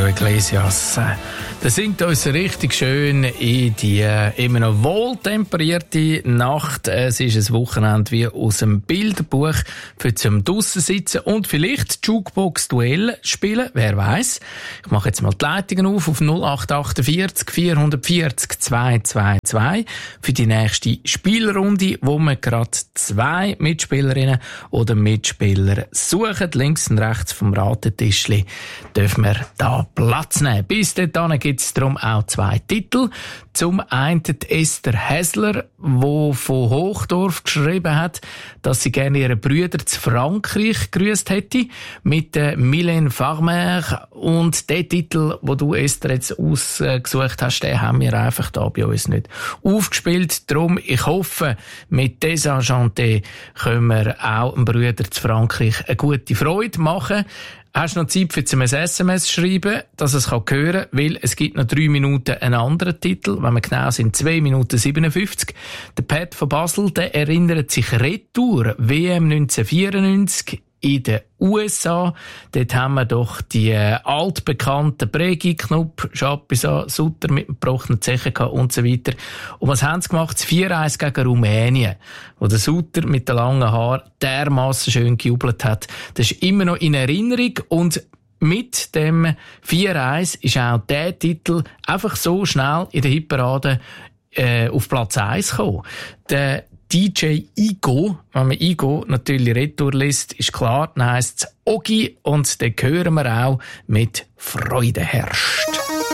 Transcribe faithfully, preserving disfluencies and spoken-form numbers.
Julio Iglesias. Der singt uns richtig schön in die äh, immer noch wohltemperierte Nacht. Es ist ein Wochenende wie aus dem Bilderbuch für zum draussen sitzen und vielleicht Jukebox-Duell spielen. Wer weiß? Ich mache jetzt mal die Leitungen auf auf null acht acht vier vier vier vier zwei zwei zwei für die nächste Spielrunde, wo wir gerade zwei Mitspielerinnen oder Mitspieler suchen. Links und rechts vom Ratetischli dürfen wir da Platz nehmen. Bis dahin gibt es darum auch zwei Titel. Zum einen die Esther Häsler, die von Hochdorf geschrieben hat, dass sie gerne ihre Brüder zu Frankreich grüßt hätte, mit der Mylène Farmer. Und den Titel, den du, Esther, jetzt ausgesucht hast, den haben wir einfach da bei uns nicht aufgespielt. Darum, ich hoffe, mit Desenchanté können wir auch einem Brüder zu Frankreich eine gute Freude machen. Hast du noch Zeit für zum S M S schreiben, dass es hören kann, weil es gibt noch drei Minuten einen anderen Titel, wenn wir genau sind, zwei Minuten siebenundfünfzig. Der Pat von Basel, der erinnert sich Retour, W M neunzehnhundertvierundneunzig in den U S A. Dort haben wir doch die äh, altbekannten Bregi, Knupp, Schapisa, Sutter mit dem gebrochenen Zechen und so weiter. Und was haben sie gemacht? Das vier eins gegen Rumänien, wo der Sutter mit den langen Haaren dermassen schön gejubelt hat. Das ist immer noch in Erinnerung und mit dem vier eins ist auch der Titel einfach so schnell in der Hitparade äh, auf Platz eins gekommen. Der D J Igo, wenn man Igo natürlich Retour liest, ist klar, dann heisst es Ogi und den hören wir auch mit Freude herrscht.